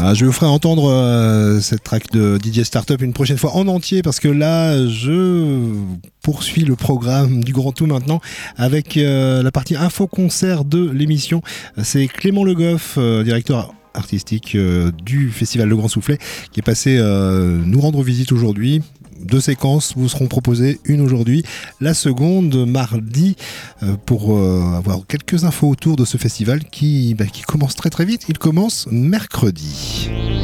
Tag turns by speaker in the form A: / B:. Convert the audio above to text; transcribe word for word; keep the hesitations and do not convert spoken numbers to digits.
A: Ah, je vous ferai entendre euh, cette track de D J Startup une prochaine fois en entier parce que là, je poursuis le programme du Grand Tout maintenant avec euh, la partie info-concert de l'émission. C'est Clément Le Goff, euh, directeur artistique euh, du Festival Le Grand Soufflet, qui est passé euh, nous rendre visite aujourd'hui. Deux séquences vous seront proposées, une aujourd'hui, la seconde mardi, euh, pour euh, avoir quelques infos autour de ce festival qui, bah, qui commence très très vite. Il commence mercredi.